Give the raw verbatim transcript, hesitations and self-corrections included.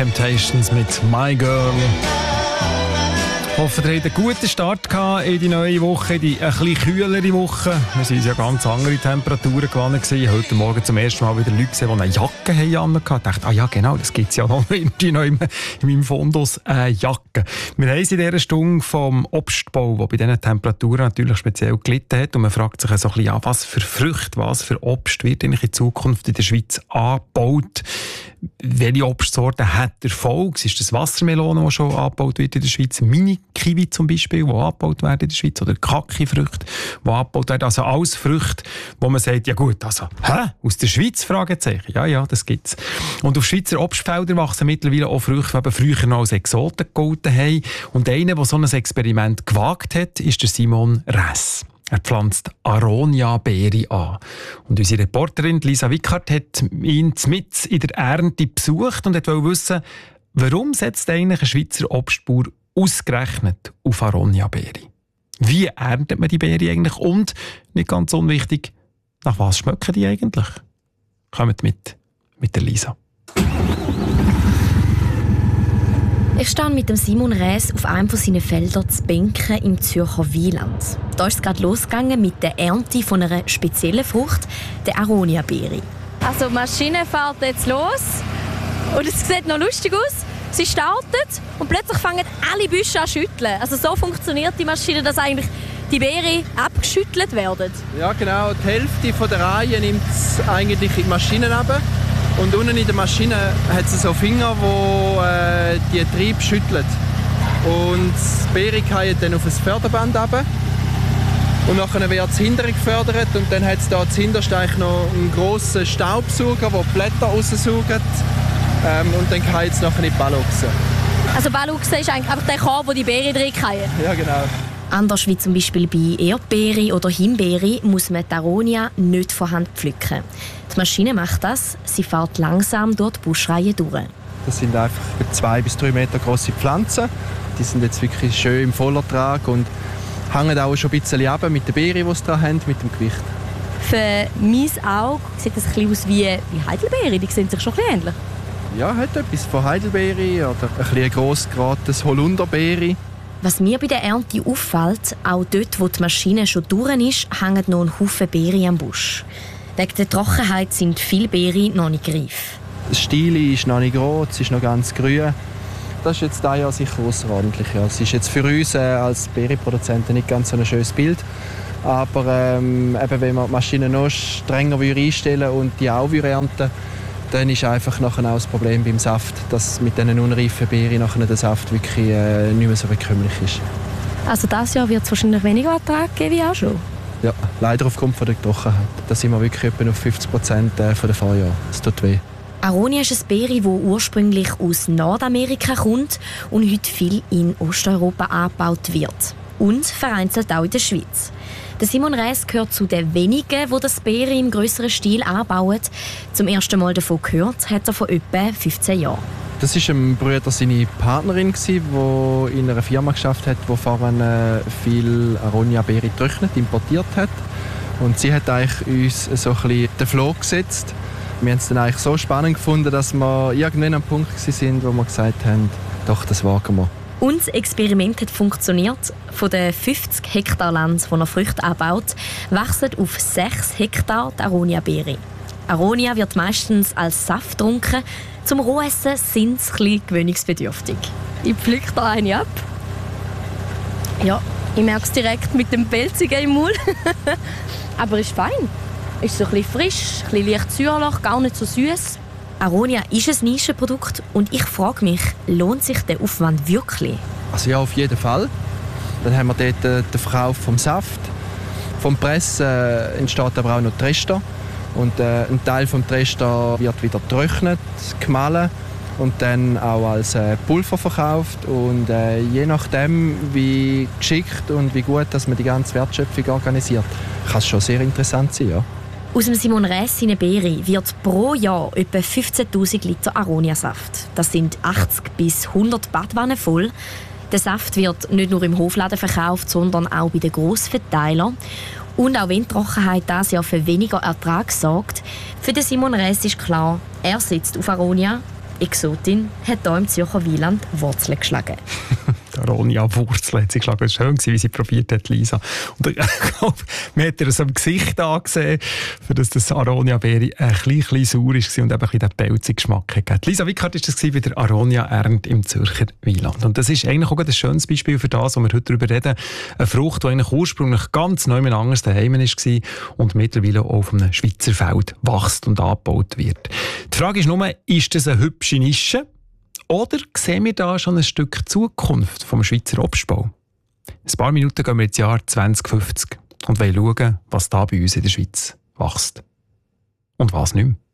Temptations mit My Girl. Ich hoffe, ihr hattet einen guten Start in die neue Woche, die ein bisschen kühlere Woche. Wir waren ja ganz andere Temperaturen gewohnt gewesen. Heute Morgen zum ersten Mal wieder Leute gesehen, die eine Jacke haben. Ich dachte, ah ja genau, das gibt es ja noch irgendwie noch in meinem Fundus, eine Jacke. Wir haben es in dieser Stunde vom Obstbau, der bei diesen Temperaturen natürlich speziell gelitten hat. Und man fragt sich so ein bisschen, ja, was für Früchte, was für Obst wird eigentlich in Zukunft in der Schweiz angebaut? Welche Obstsorten hat Erfolg? Ist das Wassermelone, die schon angebaut wird in der Schweiz? Mini-Kiwi zum Beispiel, die angebaut werden in der Schweiz? Oder Kaki-Früchte, die angebaut werden? Also alles Früchte, wo man sagt, ja gut, also, hä? Aus der Schweiz? Fragezeichen. Ja, ja, das gibt's. Und auf Schweizer Obstfeldern wachsen mittlerweile auch Früchte, die früher noch als Exoten gegolten haben. Und einer, der so ein Experiment gewagt hat, ist der Simon Räss. Er pflanzt Aronia-Beere an. Und unsere Reporterin Lisa Wickert hat ihn mit in der Ernte besucht und wollte wissen, warum setzt eigentlich ein Schweizer Obstbauer ausgerechnet auf Aronia-Beere? Wie erntet man die Beere eigentlich? Und, nicht ganz unwichtig, nach was schmecken die eigentlich? Kommt mit, mit der Lisa. Ich stehe mit dem Simon Räss auf einem seiner Felder zu Benken im Zürcher Wieland. Da ist es gerade losgegangen mit der Ernte von einer speziellen Frucht, der Aronia-Beere. Also die Maschine fährt jetzt los und es sieht noch lustig aus. Sie startet und plötzlich fangen alle Büsche an zu schütteln. Also so funktioniert die Maschine, dass eigentlich die Beeren abgeschüttelt werden. Ja genau, die Hälfte von der Reihe nimmt es eigentlich in die Maschine runter. Und unten in der Maschine hat es so Finger, die äh, die Triebe schütteln. Und die Beere fallen dann auf das Förderband runter. Und dann wird es hinterher gefördert. Und dann hat es da zuhinterst eigentlich noch einen grossen Staubsauger, der die Blätter raussaugt. Ähm, und dann fallen es nachher in die Balluchse. Also Balluchse ist eigentlich einfach der Korb, wo die Beeren drin fallen? Ja, genau. Anders wie zum Beispiel bei Erdbeere oder Himbeere muss man die Aronia nicht von Hand pflücken. Die Maschine macht das, sie fährt langsam durch die Buschreihe durch. Das sind einfach zwei bis drei Meter große Pflanzen. Die sind jetzt wirklich schön im Vollertrag und hängen auch schon ein bisschen ab mit den Beeren, die sie dran haben, mit dem Gewicht. Für mein Auge sieht das ein bisschen aus wie, wie Heidelbeere, die sehen sich schon ein bisschen ähnlich. Ja, hat etwas von Heidelbeere oder ein bisschen gross geratenes Holunderbeere. Was mir bei der Ernte auffällt, auch dort, wo die Maschine schon durch ist, hängen noch ein Haufen Beeren am Busch. Wegen der Trockenheit sind viele Beeren noch nicht reif. Das Stiel ist noch nicht rot, es ist noch ganz grün. Das ist jetzt dieses Jahr sicher außerordentlich. Ja. Es ist jetzt für uns äh, als Beerenproduzenten nicht ganz so ein schönes Bild. Aber ähm, eben, wenn man die Maschine noch strenger einstellen und die auch ernten, dann ist einfach nachher auch das Problem beim Saft, dass mit diesen unreifen Beeren nachher der Saft wirklich äh, nicht mehr so bekömmlich ist. Also dieses Jahr wird es wahrscheinlich weniger Ertrag geben wie auch schon? Ja, leider aufgrund von der Trockenheit. Da sind wir wirklich etwa auf fünfzig Prozent von den Vorjahren. Das tut weh. Aronia ist ein Beere, das ursprünglich aus Nordamerika kommt und heute viel in Osteuropa angebaut wird. Und vereinzelt auch in der Schweiz. Der Simon Räss gehört zu den wenigen, die das Beere im grösseren Stil anbauen. Zum ersten Mal davon gehört hat er vor etwa fünfzehn Jahren. Das war ein Bruder seine Partnerin, die in einer Firma geschafft hat, die vorher viel Aronia-Beere getrocknet, importiert hat. Und sie hat eigentlich uns so ein bisschen den Floh gesetzt. Wir haben es dann eigentlich so spannend gefunden, dass wir irgendwann am Punkt waren, wo wir gesagt haben, doch, das wagen wir. Und das Experiment hat funktioniert. Von den fünfzig Hektar Land, wo er Früchte anbaut, wachsen auf sechs Hektar die Aronia-Beere. Aronia wird meistens als Saft getrunken. Zum Rohessen sind sie ein bisschen gewöhnungsbedürftig. Ich pflücke da eine ab. Ja, ich merke es direkt mit dem Pelzigen im Mund. Aber ist fein. Ist so ein bisschen frisch, ein bisschen leicht säuerlich, gar nicht so süß. Aronia ist ein Nischenprodukt und ich frage mich, lohnt sich der Aufwand wirklich? Also ja, auf jeden Fall. Dann haben wir dort den Verkauf vom Saft. Vom Pressen äh, entsteht aber auch noch Trester. Und äh, ein Teil des Trester wird wieder getrocknet, gemahlen und dann auch als äh, Pulver verkauft. Und äh, je nachdem, wie geschickt und wie gut dass man die ganze Wertschöpfung organisiert, kann es schon sehr interessant sein. Ja. Aus dem Simon Räss seine Beere wird pro Jahr etwa fünfzehntausend Liter Aronia-Saft. Das sind achtzig bis hundert Badwannen voll. Der Saft wird nicht nur im Hofladen verkauft, sondern auch bei den Grossverteilern. Und auch wenn die Trockenheit dieses Jahr für weniger Ertrag sorgt, für den Simon Räss ist klar, er setzt auf Aronia Exotin hat hier im Zürcher Wieland Wurzeln geschlagen. Die Aronia-Wurzel hat sie geschlagen. Es war schön, wie sie probiert hat, Lisa. Und ich glaube, man hat ihr so im Gesicht angesehen, für das das Aronia-Beere ein bisschen sauer war und eben ein bisschen den pelzigen Geschmack hatte. Lisa Wickhardt war das bei der Aronia-Ernte im Zürcher Wieland. Und das ist eigentlich auch ein schönes Beispiel für das, was wir heute darüber reden. Eine Frucht, die eigentlich ursprünglich ganz neu anders daheim war und mittlerweile auch auf einem Schweizer Feld wächst und angebaut wird. Die Frage ist nur, ist das eine hübsche Nische? Oder sehen wir da schon ein Stück Zukunft vom Schweizer Obstbau? Ein paar Minuten gehen wir ins Jahr zwanzig fünfzig und wollen schauen, was da bei uns in der Schweiz wächst. Und was nicht mehr.